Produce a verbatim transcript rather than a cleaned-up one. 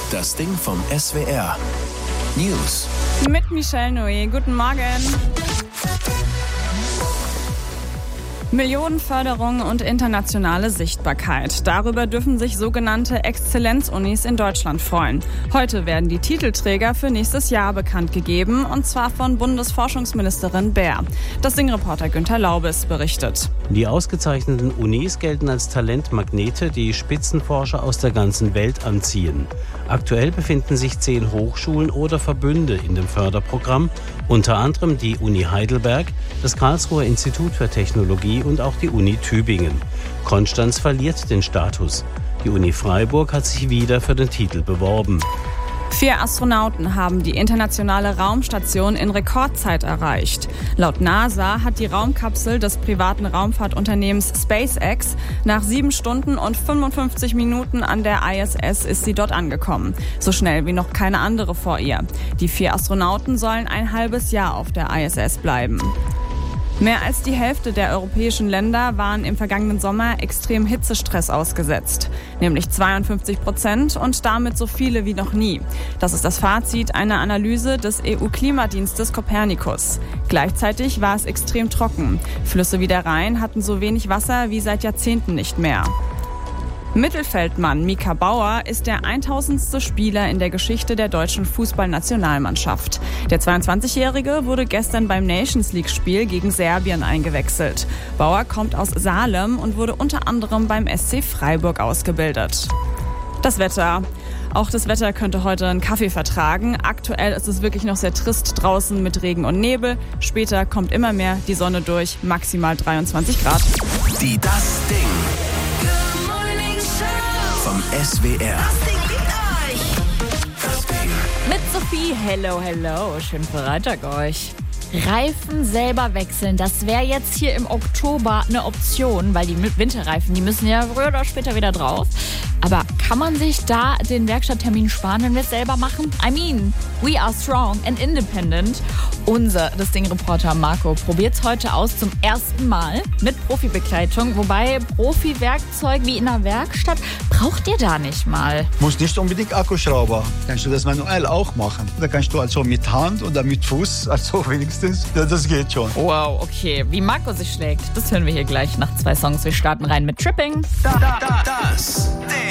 Das Ding vom S W R. News. Mit Michelle Noé. Guten Morgen. Millionenförderung und internationale Sichtbarkeit. Darüber dürfen sich sogenannte Exzellenzunis in Deutschland freuen. Heute werden die Titelträger für nächstes Jahr bekannt gegeben, und zwar von Bundesforschungsministerin Baer. Das Ding-Reporter Günther Laubes berichtet. Die ausgezeichneten Unis gelten als Talentmagnete, die Spitzenforscher aus der ganzen Welt anziehen. Aktuell befinden sich zehn Hochschulen oder Verbünde in dem Förderprogramm, unter anderem die Uni Heidelberg, das Karlsruher Institut für Technologie und auch die Uni Tübingen. Konstanz verliert den Status. Die Uni Freiburg hat sich wieder für den Titel beworben. Vier Astronauten haben die internationale Raumstation in Rekordzeit erreicht. Laut NASA hat die Raumkapsel des privaten Raumfahrtunternehmens SpaceX nach sieben Stunden und fünfundfünfzig Minuten an der I S S ist sie dort angekommen. So schnell wie noch keine andere vor ihr. Die vier Astronauten sollen ein halbes Jahr auf der I S S bleiben. Mehr als die Hälfte der europäischen Länder waren im vergangenen Sommer extrem Hitzestress ausgesetzt. Nämlich zweiundfünfzig Prozent und damit so viele wie noch nie. Das ist das Fazit einer Analyse des E U-Klimadienstes Copernicus. Gleichzeitig war es extrem trocken. Flüsse wie der Rhein hatten so wenig Wasser wie seit Jahrzehnten nicht mehr. Mittelfeldmann Mika Bauer ist der tausendste Spieler in der Geschichte der deutschen Fußballnationalmannschaft. Der zweiundzwanzigjährige wurde gestern beim Nations-League-Spiel gegen Serbien eingewechselt. Bauer kommt aus Salem und wurde unter anderem beim S C Freiburg ausgebildet. Das Wetter. Auch das Wetter könnte heute einen Kaffee vertragen. Aktuell ist es wirklich noch sehr trist draußen mit Regen und Nebel. Später kommt immer mehr die Sonne durch, maximal dreiundzwanzig Grad. Die Das Ding vom S W R. Das Ding liebt euch. Das Ding. Mit Sophie. Hello, hello. Schönen Freitag euch. Reifen selber wechseln, das wäre jetzt hier im Oktober eine Option, weil die Winterreifen, die müssen ja früher oder später wieder drauf. Aber kann man sich da den Werkstatttermin sparen, wenn wir es selber machen? I mean, we are strong and independent. Unser Das Ding-Reporter Marco probiert es heute aus zum ersten Mal mit Profibegleitung. Wobei Profi-Werkzeug wie in einer Werkstatt braucht ihr da nicht mal. Muss nicht unbedingt Akkuschrauber. Kannst du das manuell auch machen. Da kannst du also mit Hand oder mit Fuß, also wenigstens, das geht schon. Wow, okay. Wie Marco sich schlägt, das hören wir hier gleich nach zwei Songs. Wir starten rein mit Tripping. Da, da, da, das Ding.